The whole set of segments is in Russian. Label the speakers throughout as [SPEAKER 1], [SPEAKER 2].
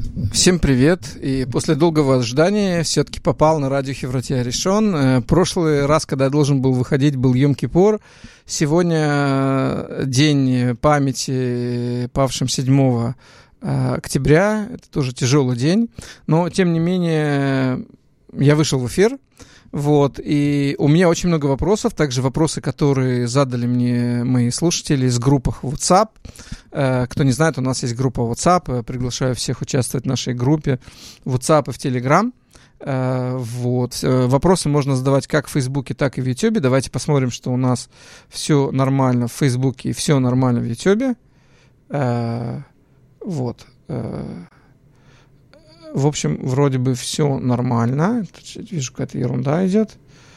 [SPEAKER 1] Всем привет. И после долгого ожидания все-таки попал на радио Хевратия Решон. Прошлый раз, когда я должен был выходить, был Йом-Кипур. Сегодня день памяти павшим 7 октября. Это тоже тяжелый день. Но, тем не менее, я вышел в эфир. Вот, и у меня очень много вопросов, также вопросы, которые задали мне мои слушатели из группы WhatsApp. Кто не знает, у нас есть группа WhatsApp, приглашаю всех участвовать в нашей группе в WhatsApp и в Telegram. Вот. Вопросы можно задавать как в Фейсбуке, так и в Ютубе. Давайте посмотрим, что у нас все нормально в Фейсбуке и все нормально в Ютубе. Вот. В общем, вроде бы все нормально. Тут, вижу, какая-то ерунда идет.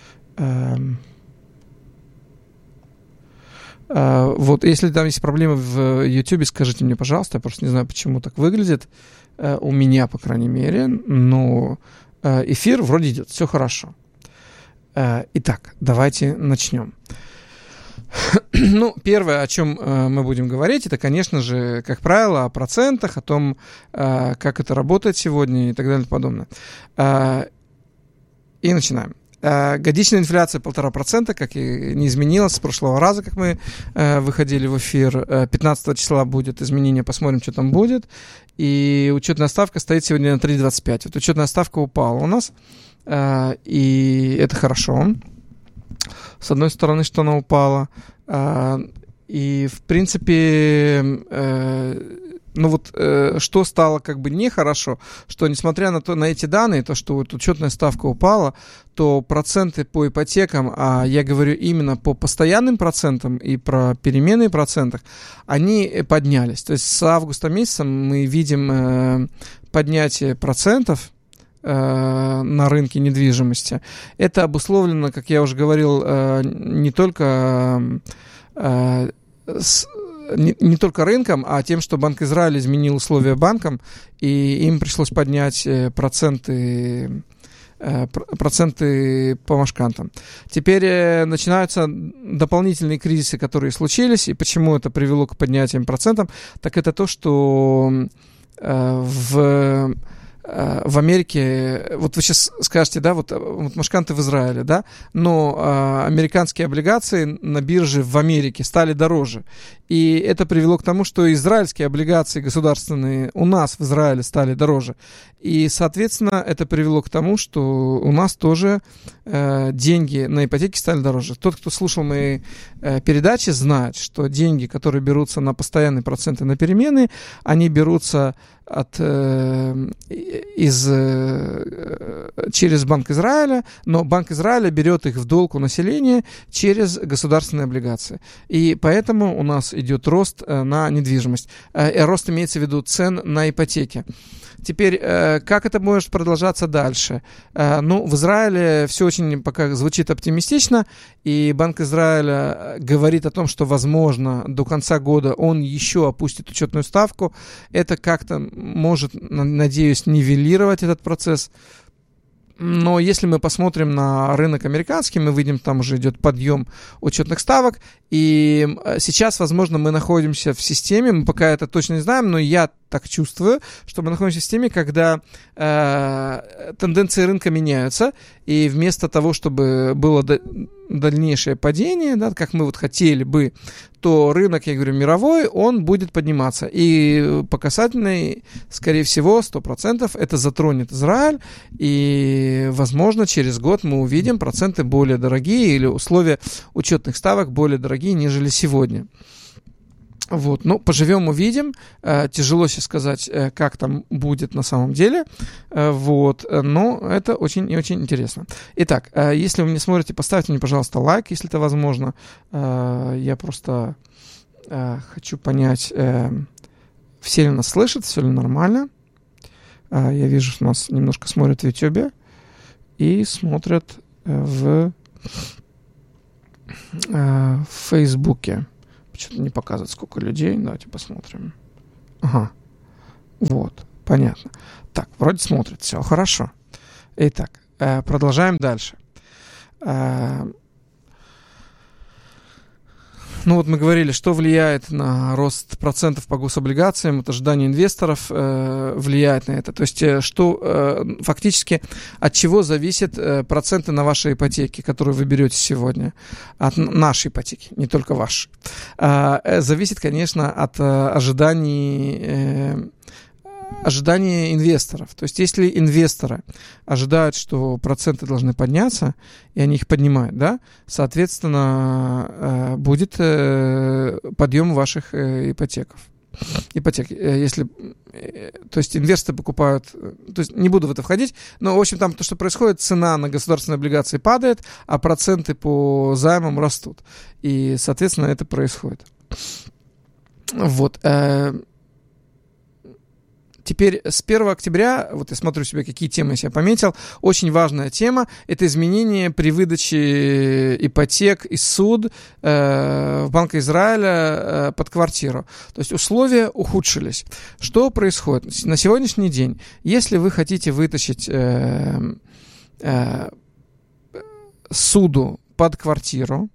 [SPEAKER 1] Вот, если там есть проблемы в YouTube, скажите мне, пожалуйста. Я просто не знаю, почему так выглядит. У меня, по крайней мере. Но эфир вроде идет. Все хорошо. Итак, давайте начнем. Ну, первое, о чем мы будем говорить, это, конечно же, как правило, о процентах, о том, как это работает сегодня и так далее и подобное. И начинаем. Годичная инфляция 1,5%, как и не изменилась с прошлого раза, как мы выходили в эфир. 15 числа будет изменение, посмотрим, что там будет. И учетная ставка стоит сегодня на 3,25. Вот учетная ставка упала у нас, и это хорошо. С одной стороны, что она упала. И, в принципе, ну вот, что стало как бы нехорошо, что несмотря на эти данные, то, что вот учетная ставка упала, то проценты по ипотекам, а я говорю именно по постоянным процентам и про переменные процентах, они поднялись. То есть с августа месяца мы видим поднятие процентов на рынке недвижимости. Это обусловлено, как я уже говорил, не только рынком, а тем, что Банк Израиля изменил условия банкам, и им пришлось поднять проценты по машкантам. Теперь начинаются дополнительные кризисы, которые случились, и почему это привело к поднятиям процентов, так это то, что в Америке, вот вы сейчас скажете, да, вот машканты в Израиле, да, но американские облигации на бирже в Америке стали дороже. И это привело к тому, что израильские облигации государственные у нас в Израиле стали дороже. И, соответственно, это привело к тому, что у нас тоже деньги на ипотеке стали дороже. Тот, кто слушал мои передачи, знает, что деньги, которые берутся на постоянные проценты на перемены, они берутся через Банк Израиля, но Банк Израиля берет их в долг у населения через государственные облигации. И поэтому у нас идет рост на недвижимость. Рост имеется в виду цен на ипотеки. Теперь, как это может продолжаться дальше? Ну, в Израиле все очень пока звучит оптимистично, и Банк Израиля говорит о том, что, возможно, до конца года он еще опустит учетную ставку. Это как-то может, надеюсь, нивелировать этот процесс. Но если мы посмотрим на рынок американский, мы видим, там уже идет подъем учетных ставок. И сейчас, возможно, мы находимся в системе, мы пока это точно не знаем, но я так чувствую, что мы находимся в системе, когда тенденции рынка меняются, и вместо того, чтобы было дальнейшее падение, да, как мы вот хотели бы, то рынок, я говорю, мировой, он будет подниматься. И по касательной, скорее всего, 100% это затронет Израиль, и, возможно, через год мы увидим проценты более дорогие или условия учетных ставок более дорогие, нежели сегодня. Вот, ну, поживем, увидим. Тяжело сейчас сказать, как там будет на самом деле. Вот, но это очень и очень интересно. Итак, если вы меня смотрите, поставьте мне, пожалуйста, лайк, если это возможно. Я просто хочу понять, все ли нас слышат, все ли нормально. Я вижу, что нас немножко смотрят в YouTube и смотрят в Фейсбуке. Что-то не показывает, сколько людей. Давайте посмотрим. Ага. Вот. Понятно. Так, вроде смотрит. Все хорошо. Итак, продолжаем дальше. Ну вот мы говорили, что влияет на рост процентов по гособлигациям, это ожидание инвесторов влияет на это. То есть что фактически от чего зависят проценты на вашей ипотеке, которую вы берете сегодня, от нашей ипотеки, не только вашей. Зависит, конечно, от ожиданий инвесторов. То есть, если инвесторы ожидают, что проценты должны подняться, и они их поднимают, да, соответственно, будет подъем ваших ипотек. Если, то есть, инвесторы покупают, то есть, не буду в это входить, но, в общем, там то, что происходит, цена на государственные облигации падает, а проценты по займам растут. И, соответственно, это происходит. Вот. Теперь с 1 октября, вот я смотрю себе, какие темы я себе пометил, очень важная тема – это изменение при выдаче ипотек из суд в Банка Израиля под квартиру. То есть условия ухудшились. Что происходит? На сегодняшний день, если вы хотите вытащить суду под квартиру,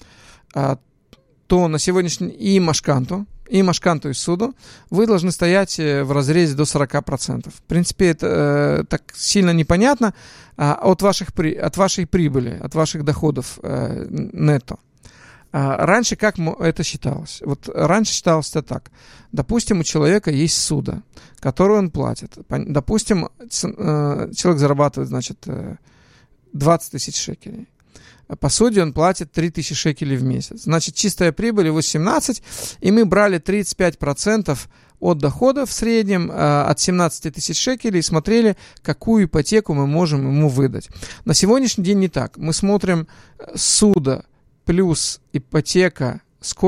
[SPEAKER 1] то на сегодняшний и машканту из суду, вы должны стоять в разрезе до 40%. В принципе, это так сильно непонятно от вашей прибыли, от ваших доходов нетто. Раньше как это считалось? Вот раньше считалось это так. Допустим, у человека есть суда, которую он платит. Допустим, человек зарабатывает, 20 тысяч шекелей. По суде он платит 3000 шекелей в месяц. Значит, чистая прибыль 18, и мы брали 35% от доходов в среднем от 17 тысяч шекелей и смотрели, какую ипотеку мы можем ему выдать. На сегодняшний день не так. Мы смотрим суда плюс ипотека,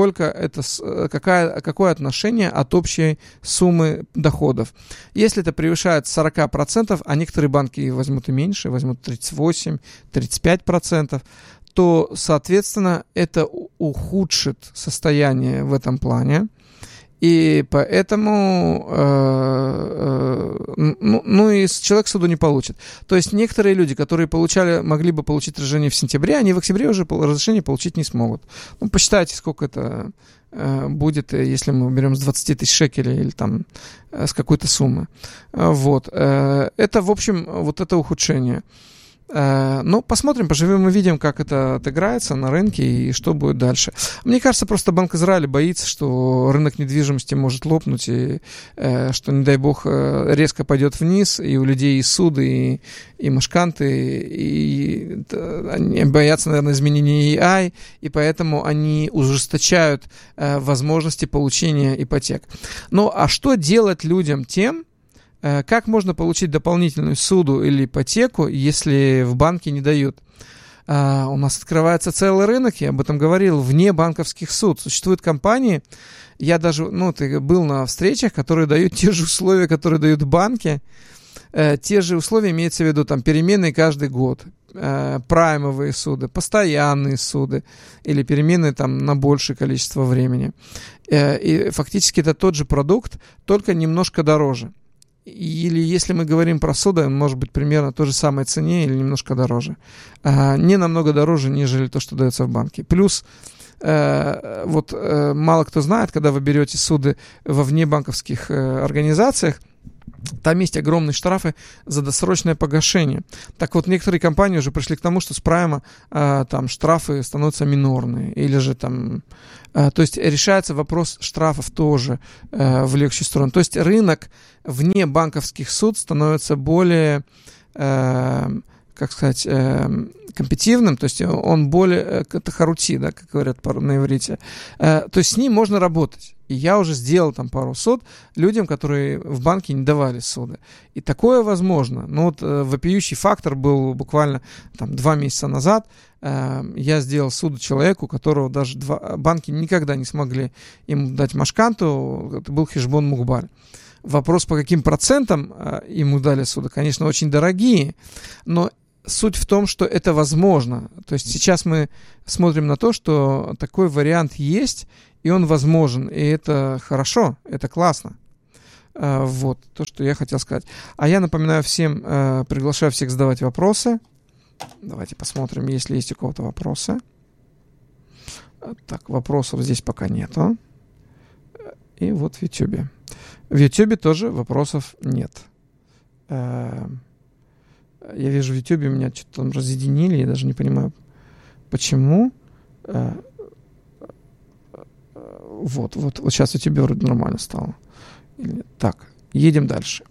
[SPEAKER 1] какое отношение от общей суммы доходов. Если это превышает 40%, а некоторые банки возьмут и меньше, возьмут 38-35%, то, соответственно, это ухудшит состояние в этом плане. И поэтому и человек суду не получит. То есть некоторые люди, которые могли бы получить разрешение в сентябре, они в октябре уже разрешение получить не смогут. Посчитайте, сколько это будет, если мы берем с 20 тысяч шекелей или там с какой-то суммы. Вот. Это, в общем, вот это ухудшение. Но посмотрим, поживем и видим, как это отыграется на рынке и что будет дальше. Мне кажется, просто Банк Израиля боится, что рынок недвижимости может лопнуть, и что, не дай бог, резко пойдет вниз, и у людей и суды, и машканты, и они боятся, наверное, изменения AI, и поэтому они ужесточают возможности получения ипотек. Ну, а что делать людям тем, как можно получить дополнительную суду или ипотеку, если в банке не дают? У нас открывается целый рынок, я об этом говорил, вне банковских суд. Существуют компании, я даже был на встречах, которые дают те же условия, которые дают банки. Те же условия имеется в виду там переменные каждый год, праймовые суды, постоянные суды или переменные там на большее количество времени. И фактически это тот же продукт, только немножко дороже. Или если мы говорим про суды, он может быть примерно той же самой цене или немножко дороже. Не намного дороже, нежели то, что дается в банке. Плюс, мало кто знает, когда вы берете суды во внебанковских организациях, там есть огромные штрафы за досрочное погашение. Так вот, некоторые компании уже пришли к тому, что с прайма там штрафы становятся минорные. Или же там... то есть решается вопрос штрафов тоже в легчую сторону. То есть рынок вне банковских суд становится более... компетитивным, то есть он более тахарути, да, как говорят на иврите. То есть с ним можно работать. И я уже сделал там пару суд людям, которые в банке не давали суды. И такое возможно. Но вот вопиющий фактор был буквально там 2 месяца назад. Я сделал суд человеку, которого даже банки никогда не смогли ему дать машканту. Это был хешбон мугбаль. Вопрос, по каким процентам ему дали суды, конечно, очень дорогие, но суть в том, что это возможно. То есть сейчас мы смотрим на то, что такой вариант есть, и он возможен. И это хорошо, это классно. Вот то, что я хотел сказать. А я напоминаю всем, приглашаю всех задавать вопросы. Давайте посмотрим, если есть у кого-то вопросы. Так, вопросов здесь пока нету. И вот в YouTube. В YouTube тоже вопросов нет. Я вижу в YouTube, меня что-то там разъединили, я даже не понимаю, почему. Вот сейчас в YouTube вроде нормально стало. Так, едем дальше.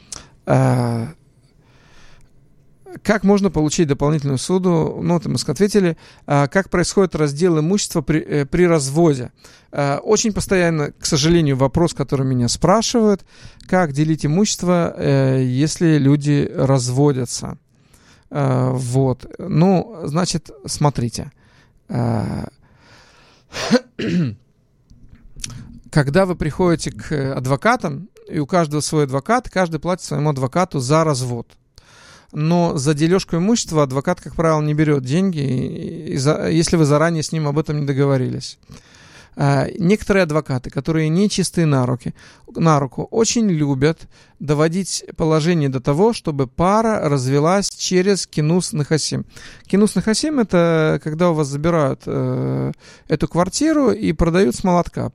[SPEAKER 1] Как можно получить дополнительную ссуду? Ну, это мы ответили. Как происходит раздел имущества при разводе? Очень постоянно, к сожалению, вопрос, который меня спрашивают. Как делить имущество, если люди разводятся? Вот. Ну, значит, смотрите. Когда вы приходите к адвокатам, и у каждого свой адвокат, каждый платит своему адвокату за развод. Но за дележку имущества адвокат, как правило, не берет деньги, если вы заранее с ним об этом не договорились. Некоторые адвокаты, которые не чистые на руку, очень любят доводить положение до того, чтобы пара развелась через кинус нехасим. Кинус нехасим — это когда у вас забирают эту квартиру и продают с молотка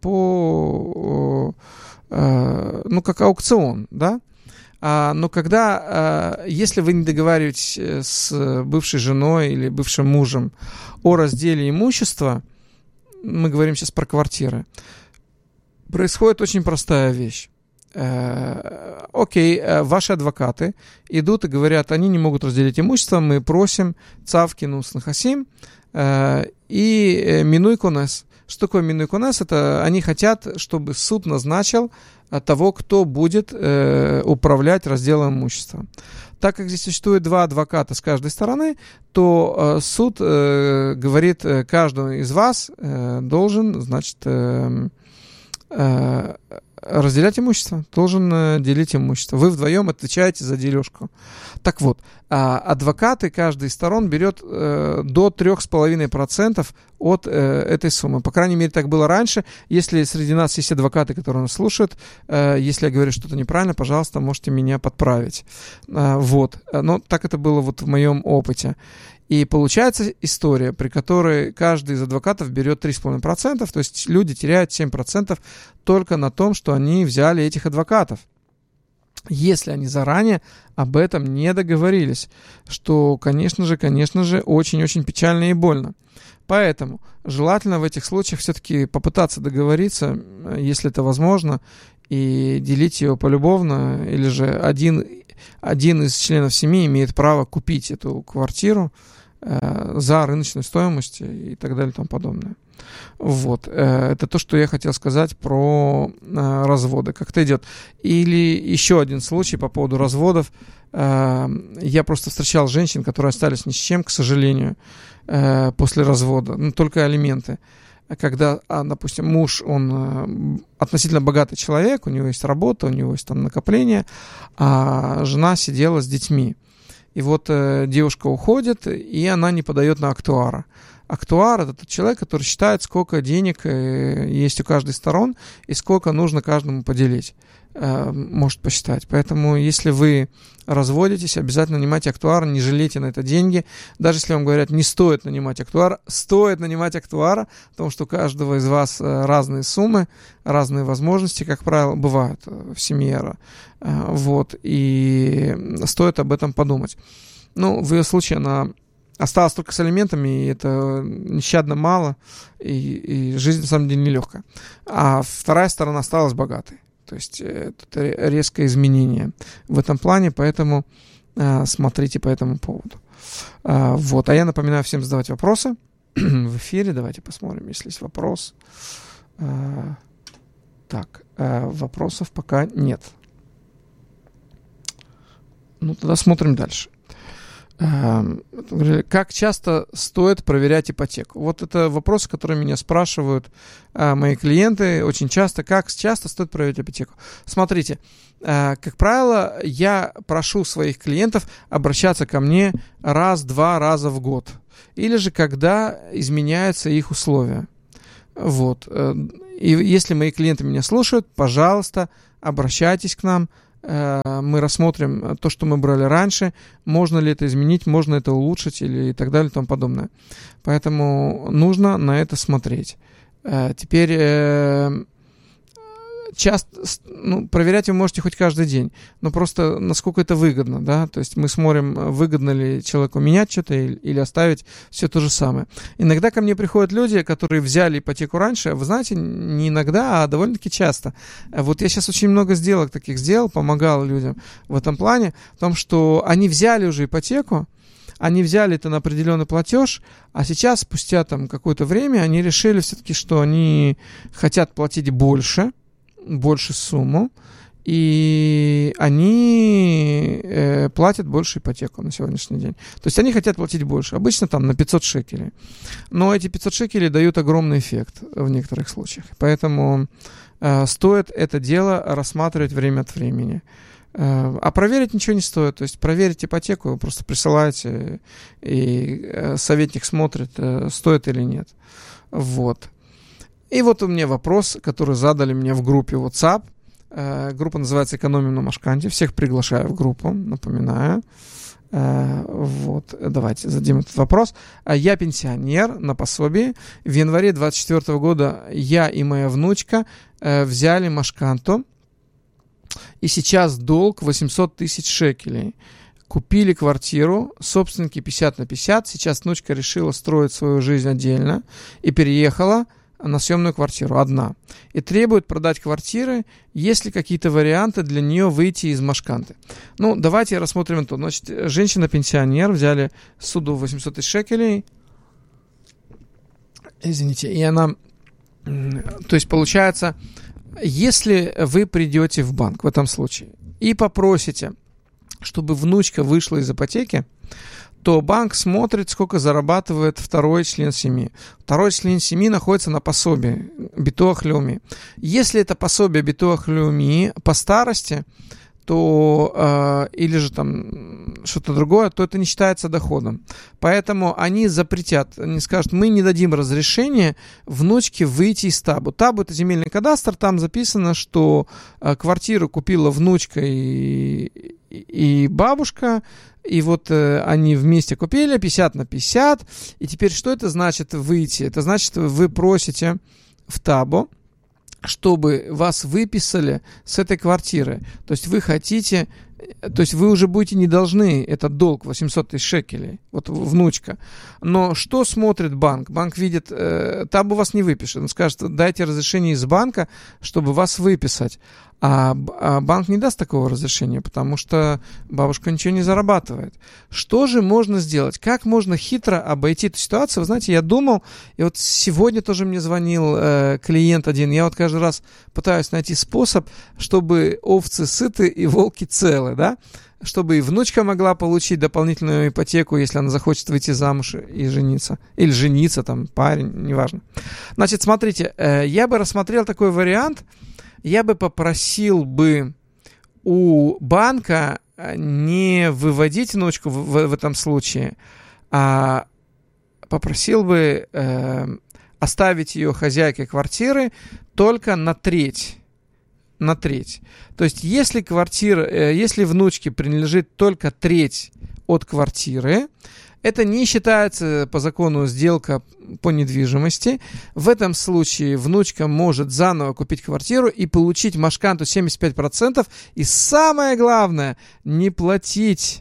[SPEAKER 1] как аукцион, да? Но если вы не договариваетесь с бывшей женой или бывшим мужем о разделе имущества, мы говорим сейчас про квартиры, происходит очень простая вещь. Ваши адвокаты идут и говорят, они не могут разделить имущество, мы просим цав кинус нехасим и минуй конес. Что такое минуй конес? Это они хотят, чтобы суд назначил того, кто будет управлять разделом имущества. Так как здесь существует два адвоката с каждой стороны, то суд говорит, каждому из вас должен, значит, разделять имущество, должен делить имущество. Вы вдвоем отвечаете за дележку. Так вот, адвокаты, каждый из сторон берет до 3,5% от этой суммы. По крайней мере, так было раньше. Если среди нас есть адвокаты, которые нас слушают, если я говорю что-то неправильно, пожалуйста, можете меня подправить. Но так это было вот в моем опыте. И получается история, при которой каждый из адвокатов берет 3,5%, то есть люди теряют 7% только на том, что они взяли этих адвокатов. Если они заранее об этом не договорились, что, конечно же, очень-очень печально и больно. Поэтому желательно в этих случаях все-таки попытаться договориться, если это возможно, и делить ее полюбовно, или же один из членов семьи имеет право купить эту квартиру за рыночную стоимость и так далее и тому подобное. Вот. Это то, что я хотел сказать про разводы. Как это идет. Или еще один случай по поводу разводов. Я просто встречал женщин, которые остались ни с чем, к сожалению, после развода. Только алименты. Когда, допустим, муж, он относительно богатый человек, у него есть работа, у него есть там накопление, а жена сидела с детьми. И вот девушка уходит, и она не подает на актуара. Актуар — это тот человек, который считает, сколько денег есть у каждой из сторон и сколько нужно каждому поделить. Может посчитать. Поэтому, если вы разводитесь, обязательно нанимайте актуара, не жалейте на это деньги. Даже если вам говорят, не стоит нанимать актуара, стоит нанимать актуара, потому что у каждого из вас разные суммы, разные возможности, как правило, бывают в семье. И стоит об этом подумать. В ее случае она осталась только с алиментами, и это нещадно мало, и жизнь, на самом деле, нелегкая. А вторая сторона осталась богатой. То есть это резкое изменение в этом плане, поэтому смотрите по этому поводу. А я напоминаю всем задавать вопросы в эфире. Давайте посмотрим, если есть вопрос. Вопросов пока нет. Тогда смотрим дальше. Как часто стоит проверять ипотеку? Вот это вопрос, который меня спрашивают мои клиенты очень часто. Как часто стоит проверять ипотеку? Смотрите, как правило, я прошу своих клиентов обращаться ко мне 1-2 раза в год. Или же когда изменяются их условия. И если мои клиенты меня слушают, пожалуйста, обращайтесь к нам мы рассмотрим то, что мы брали раньше, можно ли это изменить, можно это улучшить или и так далее и тому подобное. Поэтому нужно на это смотреть. Теперь часто, проверять вы можете хоть каждый день, но просто насколько это выгодно, да, то есть мы смотрим, выгодно ли человеку менять что-то или оставить все то же самое. Иногда ко мне приходят люди, которые взяли ипотеку раньше, вы знаете, не иногда, а довольно-таки часто. Вот я сейчас очень много сделок таких сделал, помогал людям в этом плане, в том, что они взяли уже ипотеку, они взяли это на определенный платеж, а сейчас, спустя там какое-то время, они решили все-таки, что они хотят платить больше сумму, и они платят больше ипотеку на сегодняшний день. То есть они хотят платить больше, обычно там на 500 шекелей. Но эти 500 шекелей дают огромный эффект в некоторых случаях. Поэтому стоит это дело рассматривать время от времени. А проверить ничего не стоит. То есть проверить ипотеку, вы просто присылаете, и советник смотрит, стоит или нет. Вот. И вот у меня вопрос, который задали мне в группе WhatsApp. Группа называется «Экономим на Машканте». Всех приглашаю в группу, напоминаю. Вот, давайте зададим этот вопрос. Я пенсионер на пособии. В январе 2024 года я и моя внучка взяли Машканту. И сейчас долг 800 тысяч шекелей. Купили квартиру, собственники 50/50. Сейчас внучка решила строить свою жизнь отдельно и переехала на съемную квартиру одна. И требует продать квартиры, есть ли какие-то варианты для нее выйти из Машканты. Давайте рассмотрим это. Значит, женщина-пенсионер, взяли суду 800 тысяч шекелей. Извините, и она... То есть, получается, если вы придете в банк в этом случае и попросите, чтобы внучка вышла из ипотеки, то банк смотрит, сколько зарабатывает второй член семьи. Второй член семьи находится на пособии Битуах Леуми. Если это пособие Битуах Леуми по старости, то или же там что-то другое, то это не считается доходом. Поэтому они запретят, они скажут, мы не дадим разрешения внучке выйти из табу. Табу — это земельный кадастр, там записано, что квартиру купила внучка и бабушка, и вот они вместе купили 50/50, и теперь что это значит выйти? Это значит, вы просите в табу, чтобы вас выписали с этой квартиры. То есть вы хотите, то есть вы уже будете не должны этот долг 800 тысяч шекелей, вот внучка. Но что смотрит банк? Банк видит, табу вас не выпишет. Он скажет, дайте разрешение из банка, чтобы вас выписать. А банк не даст такого разрешения, потому что бабушка ничего не зарабатывает. Что же можно сделать? Как можно хитро обойти эту ситуацию? Вы знаете, я думал, и вот сегодня тоже мне звонил клиент один, я вот каждый раз пытаюсь найти способ, чтобы овцы сыты и волки целы, да? Чтобы и внучка могла получить дополнительную ипотеку, если она захочет выйти замуж и жениться. Или жениться, там, парень, неважно. Значит, смотрите, я бы рассмотрел такой вариант. Я бы попросил бы у банка не выводить внучку в этом случае, а попросил бы оставить ее хозяйкой квартиры только на треть. На треть. То есть, если внучке принадлежит только треть от квартиры, это не считается по закону сделка по недвижимости. В этом случае внучка может заново купить квартиру и получить машканту 75%. И самое главное, не платить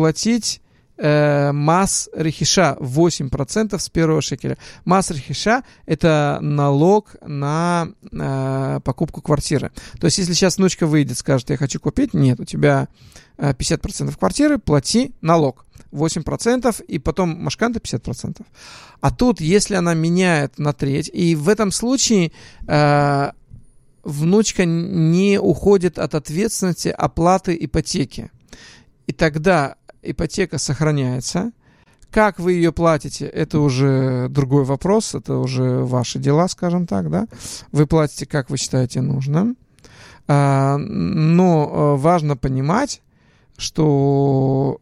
[SPEAKER 1] мас рехиша 8% с первого шекеля. Мас рехиша — это налог на покупку квартиры. То есть, если сейчас внучка выйдет, скажет, я хочу купить, нет, у тебя 50% квартиры, плати налог 8%, и потом машканта 50%. А тут, если она меняет на треть, и в этом случае внучка не уходит от ответственности оплаты ипотеки. И тогда ипотека сохраняется. Как вы ее платите, это уже другой вопрос, это уже ваши дела, скажем так, да. Вы платите, как вы считаете нужным. Но важно понимать, что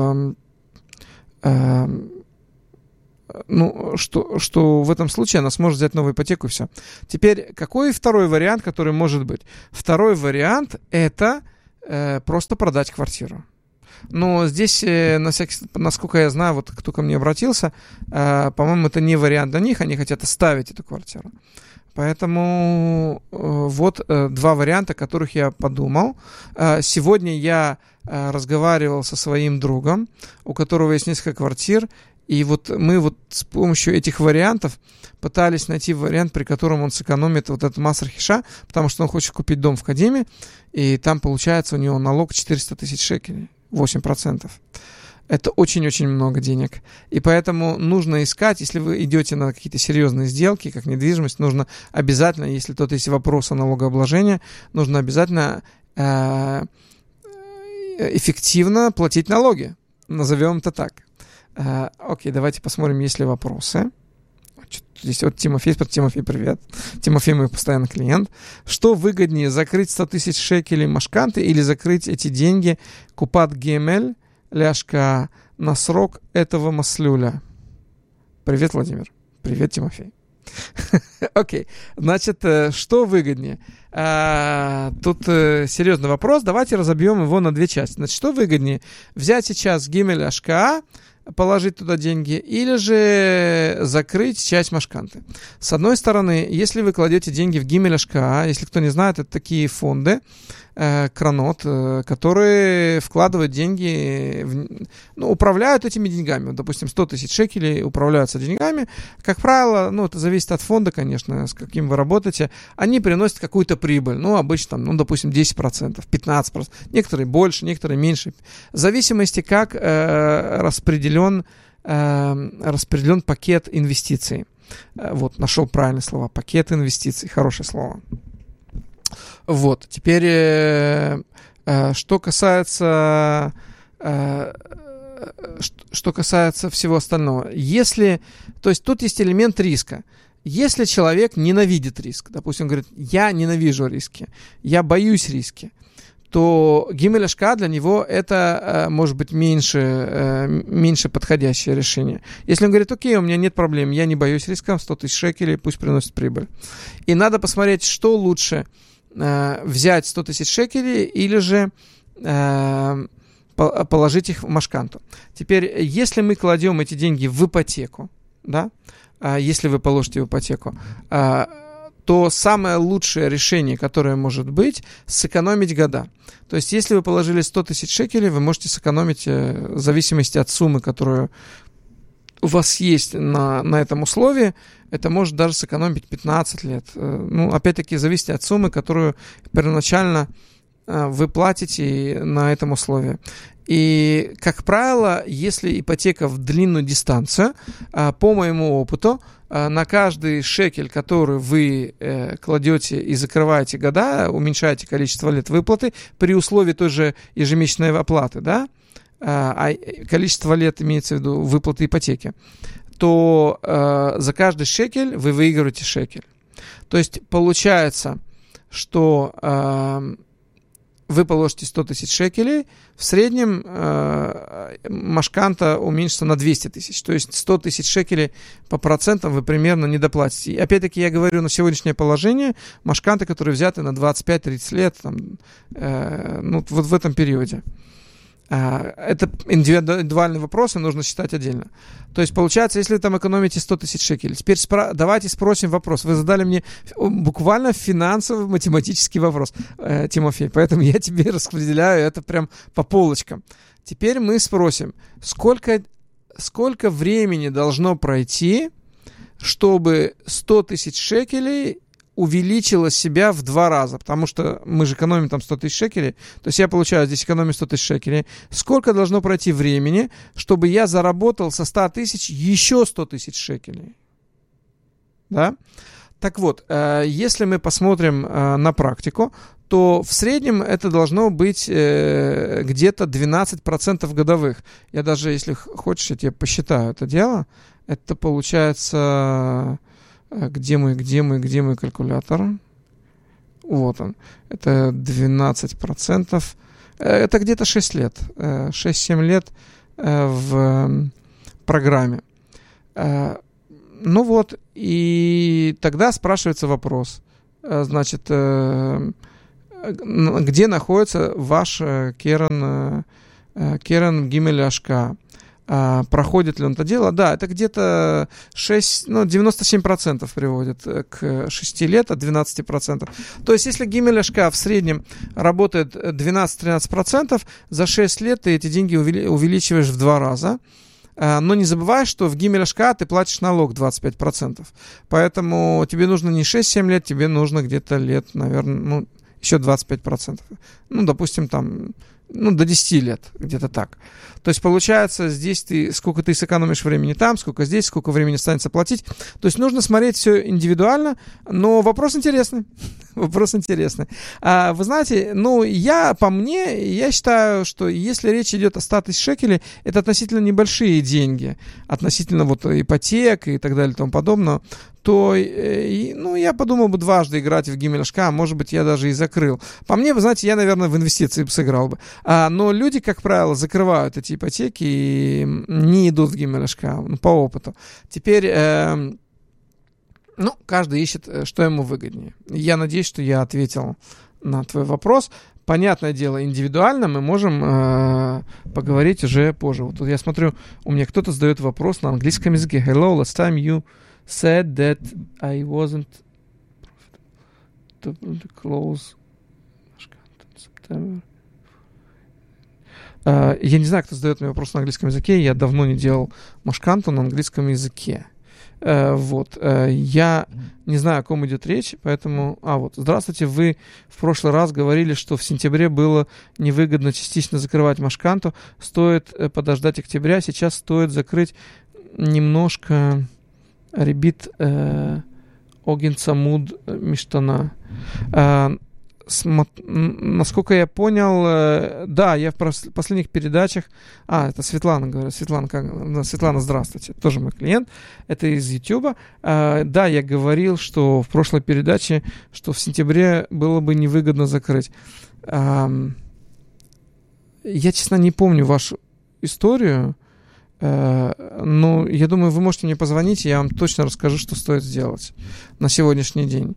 [SPEAKER 1] что в этом случае она сможет взять новую ипотеку и все. Теперь, какой второй вариант, который может быть? Второй вариант — это просто продать квартиру. Но здесь, насколько я знаю, вот кто ко мне обратился, по-моему, это не вариант для них, они хотят оставить эту квартиру. Поэтому вот два варианта, о которых я подумал. Сегодня я разговаривал со своим другом, у которого есть несколько квартир, и вот мы вот с помощью этих вариантов пытались найти вариант, при котором он сэкономит вот этот Мас ар-Хиша, потому что он хочет купить дом в Кадиме, и там получается у него налог 400 тысяч шекелей, 8%. Это очень-очень много денег. И поэтому нужно искать, если вы идете на какие-то серьезные сделки, как недвижимость, нужно обязательно, если тут есть вопрос о налогообложении, нужно обязательно эффективно платить налоги. Назовем это так. Окей, давайте посмотрим, есть ли вопросы. Здесь вот Тимофей, привет. Тимофей мой постоянный клиент. Что выгоднее, закрыть 100 тысяч шекелей машканты или закрыть эти деньги купат гемель ляшка на срок этого маслюля? Привет, Владимир. Привет, Тимофей. Окей, значит, что выгоднее? Тут серьезный вопрос. Давайте разобьем его на две части. Значит, что выгоднее? Взять сейчас гемель ляшка, положить туда деньги, или же закрыть часть машканты. С одной стороны, если вы кладете деньги в гимель АШКА, если кто не знает, это такие фонды, Кранот, которые вкладывают деньги, управляют этими деньгами. Допустим, 100 тысяч шекелей управляются деньгами. Как правило, это зависит от фонда, конечно, с каким вы работаете. Они приносят какую-то прибыль. Обычно, допустим, 10%, 15%. Некоторые больше, некоторые меньше. В зависимости, как распределен пакет инвестиций. Вот, нашел правильное слово. Пакет инвестиций. Хорошее слово. Вот, теперь, что касается всего остального. То есть тут есть элемент риска. Если человек ненавидит риск, допустим, говорит, я ненавижу риски, я боюсь риски, то гимель АШКА для него это может быть меньше подходящее решение. Если он говорит, окей, у меня нет проблем, я не боюсь риска, 100 тысяч шекелей, пусть приносит прибыль. И надо посмотреть, что лучше, взять 100 тысяч шекелей или же положить их в машканту. Теперь, если мы кладем эти деньги в ипотеку, да, если вы положите в ипотеку, то самое лучшее решение, которое может быть, сэкономить года. То есть, если вы положили 100 тысяч шекелей, вы можете сэкономить, в зависимости от суммы, которую у вас есть на этом условии, это может даже сэкономить 15 лет. Опять-таки, зависит от суммы, которую первоначально вы платите на этом условии. И, как правило, если ипотека в длинную дистанцию, по моему опыту, на каждый шекель, который вы кладете и закрываете года, уменьшаете количество лет выплаты при условии той же ежемесячной оплаты, да, а количество лет имеется в виду выплаты ипотеки, то за каждый шекель вы выигрываете шекель. То есть получается, что вы положите 100 тысяч шекелей, в среднем машканта уменьшится на 200 тысяч. То есть 100 тысяч шекелей по процентам вы примерно не доплатите. И опять-таки я говорю на сегодняшнее положение, машканты, которые взяты на 25-30 лет, вот в этом периоде. Это индивидуальный вопрос, и нужно считать отдельно. То есть, получается, если вы там экономите 100 тысяч шекелей, теперь давайте спросим вопрос. Вы задали мне буквально финансовый, математический вопрос, Тимофей, поэтому я тебе распределяю это прям по полочкам. Теперь мы спросим, сколько времени должно пройти, чтобы 100 тысяч шекелей увеличила себя в 2 раза, потому что мы же экономим там 100 тысяч шекелей, то есть я получаю здесь экономию 100 тысяч шекелей. Сколько должно пройти времени, чтобы я заработал со 100 тысяч еще 100 тысяч шекелей? Да? Так вот, если мы посмотрим на практику, то в среднем это должно быть где-то 12% годовых. Я даже, если хочешь, я тебе посчитаю это дело. Это получается... Где мой калькулятор? Вот он. Это 12%. Это где-то 6 лет. 6-7 лет в программе. И тогда спрашивается вопрос. Значит, где находится ваш Керен Гимель Ашка. Проходит ли он это дело? Да, это где-то 97% приводит к 6 лет от 12%. То есть, если Гимель Ашка в среднем работает 12-13%, за 6 лет ты эти деньги увеличиваешь в 2 раза. Но не забывай, что в Гимель Ашка ты платишь налог 25%. Поэтому тебе нужно не 6-7 лет, тебе нужно где-то лет, наверное, еще 25%. Допустим, там, до 10 лет, где-то так. То есть, получается, здесь сколько ты сэкономишь времени там, сколько здесь, сколько времени останется платить. То есть, нужно смотреть все индивидуально, но вопрос интересный. Вопрос интересный. Вы знаете, я считаю, что если речь идет о 100 тысяч шекелей, это относительно небольшие деньги, относительно ипотек и так далее и тому подобное, то, я подумал бы дважды играть в Гимель Ашка, может быть, я даже и закрыл. По мне, вы знаете, я, наверное, в инвестиции бы сыграл бы. Но люди, как правило, закрывают эти ипотеки и не идут в Гимель Ашка, по опыту. Теперь, каждый ищет, что ему выгоднее. Я надеюсь, что я ответил на твой вопрос. Понятное дело, индивидуально мы можем поговорить уже позже. Вот тут я смотрю, у меня кто-то задает вопрос на английском языке. Hello, last time you said that I wasn't to close September. Я не знаю, кто задает мне вопрос на английском языке. Я давно не делал машканту на английском языке. Я не знаю, о ком идет речь, поэтому... Здравствуйте, вы в прошлый раз говорили, что в сентябре было невыгодно частично закрывать машканту. Стоит подождать октября. Сейчас стоит закрыть немножко ребит Оген Цамуд Миштана. Насколько я понял, да, я в последних передачах... это Светлана говорит. Светлана, здравствуйте. Тоже мой клиент. Это из Ютуба. Да, я говорил, что в прошлой передаче, что в сентябре было бы невыгодно закрыть. Я, честно, не помню вашу историю. Но я думаю, вы можете мне позвонить, и я вам точно расскажу, что стоит сделать на сегодняшний день.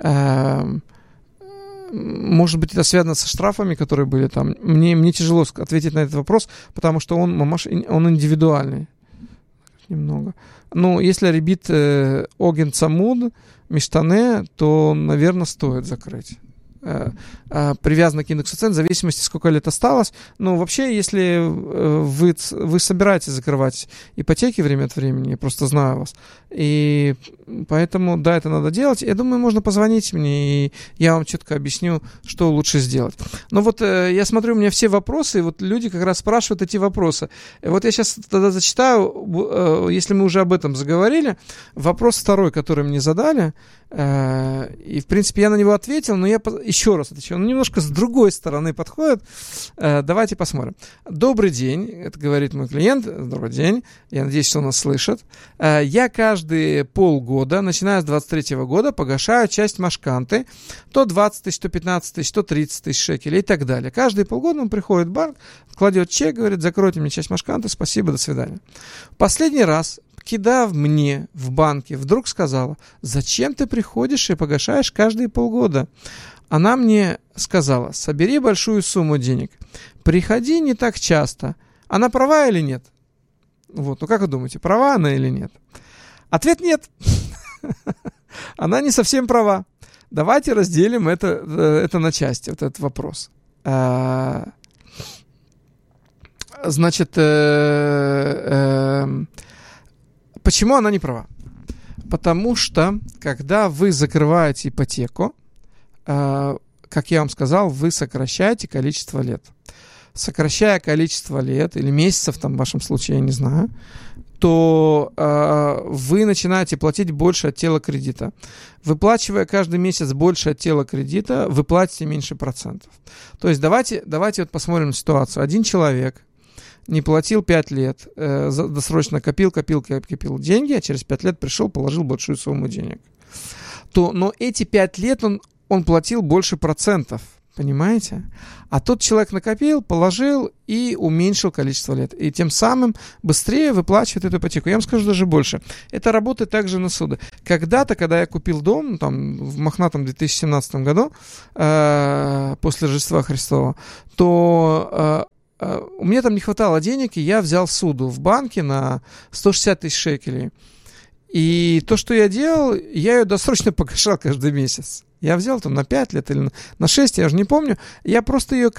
[SPEAKER 1] Может быть, это связано со штрафами, которые были там. Мне тяжело ответить на этот вопрос, потому что он индивидуальный. Немного. Если ребит Оген Цамуд Миштане, то, наверное, стоит закрыть. Привязано к индексу цен, в зависимости, сколько лет осталось. Но вообще, если вы собираетесь закрывать ипотеки время от времени, я просто знаю вас, и поэтому, да, это надо делать. Я думаю, можно позвонить мне, и я вам четко объясню, что лучше сделать. Но я смотрю, у меня все вопросы, и люди как раз спрашивают эти вопросы. И я сейчас тогда зачитаю, если мы уже об этом заговорили, вопрос второй, который мне задали, и, в принципе, я на него ответил, но я еще раз отвечу. Он немножко с другой стороны подходит. Давайте посмотрим. Добрый день, это говорит мой клиент. Добрый день. Я надеюсь, что он нас слышит. Я каждые полгода, начиная с 23 года, погашаю часть машканты. То 20 тысяч, то 15 тысяч, то 30 тысяч шекелей и так далее. Каждые полгода он приходит в банк, кладет чек, говорит, закройте мне часть машканты, спасибо, до свидания. Последний раз Кида мне в банке вдруг сказала: зачем ты приходишь и погашаешь каждые полгода? Она мне сказала: собери большую сумму денег, приходи не так часто. Она права или нет? Как вы думаете, права она или нет? Ответ нет. Она не совсем права. Давайте разделим это на части, этот вопрос. Значит, почему она не права? Потому что, когда вы закрываете ипотеку, как я вам сказал, вы сокращаете количество лет. Сокращая количество лет, или месяцев, в вашем случае, я не знаю, то вы начинаете платить больше от тела кредита. Выплачивая каждый месяц больше от тела кредита, вы платите меньше процентов. То есть давайте посмотрим на ситуацию. Один человек не платил 5 лет, досрочно копил деньги, а через 5 лет пришел, положил большую сумму денег. Но эти 5 лет он платил больше процентов. Понимаете? А тут человек накопил, положил и уменьшил количество лет. И тем самым быстрее выплачивает эту ипотеку. Я вам скажу даже больше. Это работает также на суды. Когда-то, когда я купил дом, там, в мохнатом 2017 году, после Рождества Христова, то у меня там не хватало денег, и я взял суду в банке на 160 тысяч шекелей. И то, что я делал, я ее досрочно погашал каждый месяц. Я взял там на 5 лет или на 6, я уже не помню. Я просто ее